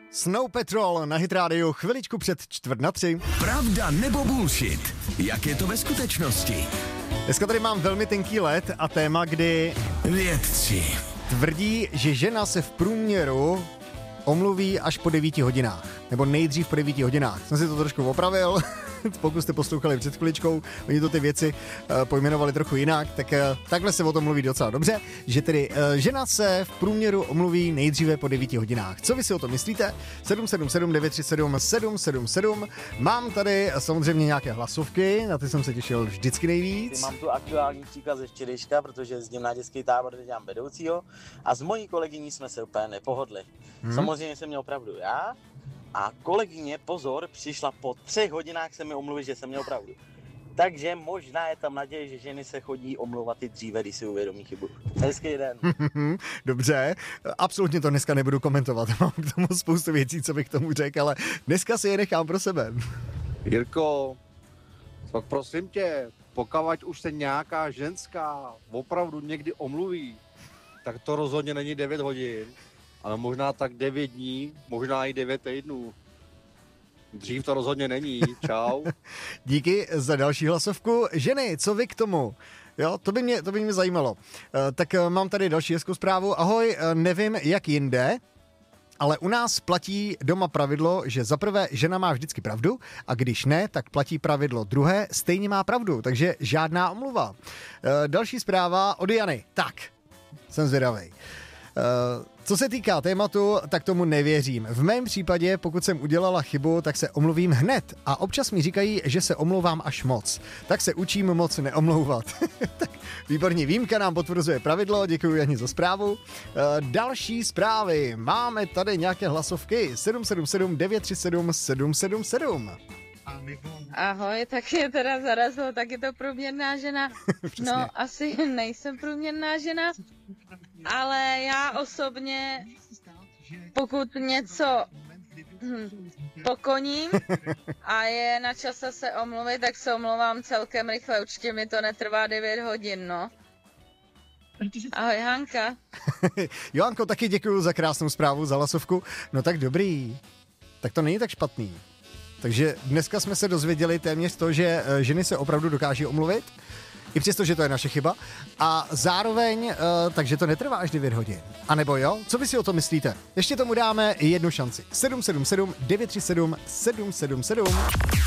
Snow Patrol na Hit Radio chviličku před 2:45. Pravda nebo bullshit? Jak je to ve skutečnosti? Dneska tady mám velmi tenký led a téma, kdy vědci tvrdí, že žena se v průměru omluví až po 9 hodinách. Nebo nejdřív po 9 hodinách. Jsem si to trošku opravil, pokud jste poslouchali před chviličkou, oni to ty věci pojmenovali trochu jinak, tak takhle se o tom mluví docela dobře, že tedy žena se v průměru omluví nejdříve po 9 hodinách. Co vy si o tom myslíte? 777 937 777. Mám tady samozřejmě nějaké hlasovky, na ty jsem se těšil vždycky nejvíc. Mám tu aktuální příklad ze včerejška, protože jezdím na dětský tábor, kde dělám vedoucího a s mojí kolegyní jsme se úplně nepohodli. Samozřejmě jsem měl pravdu já. A kolegyně, pozor, přišla po 3 hodinách se mi omluvit, že jsem měl pravdu. Takže možná je tam naděje, že ženy se chodí omlouvat i dříve, když si uvědomí chybu. Hezký den. Dobře, absolutně to dneska nebudu komentovat. Mám k tomu spoustu věcí, co bych k tomu řekl, ale dneska si je nechám pro sebe. Jirko, tak prosím tě, pokud už se nějaká ženská opravdu někdy omluví, tak to rozhodně není 9 hodin. Ale možná tak 9 dní, možná i 9 týdnů. Dřív to rozhodně není. Čau. Díky za další hlasovku. Ženy, co vy k tomu? Jo, to by mě zajímalo. Tak mám tady další hezkou zprávu. Ahoj, nevím jak jinde, ale u nás platí doma pravidlo, že za prvé žena má vždycky pravdu a když ne, tak platí pravidlo druhé, stejně má pravdu, takže žádná omluva. Další zpráva od Jany. Tak, jsem zvědavej. Co se týká tématu, tak tomu nevěřím. V mém případě, pokud jsem udělala chybu, tak se omluvím hned. A občas mi říkají, že se omlouvám až moc. Tak se učím moc neomlouvat. Tak výborně, výjimka nám potvrzuje pravidlo, děkuji Jani za zprávu. Další zprávy. Máme tady nějaké hlasovky. 777 937 777. Ahoj, tak je teda zarazilo, tak je to průměrná žena. No, asi nejsem průměrná žena, ale já osobně, pokud něco pokoním a je na čase se omluvit, tak se omlouvám celkem rychle, určitě mi to netrvá 9 hodin, no. Ahoj, Hanka. Joanko, taky děkuju za krásnou zprávu, za hlasovku. No tak dobrý, tak to není tak špatný. Takže dneska jsme se dozvěděli téměř to, že ženy se opravdu dokáží omluvit, i přesto, že to je naše chyba. A zároveň, takže to netrvá až 9 hodin. A nebo jo? Co vy si o tom myslíte? Ještě tomu dáme jednu šanci. 777 937 777.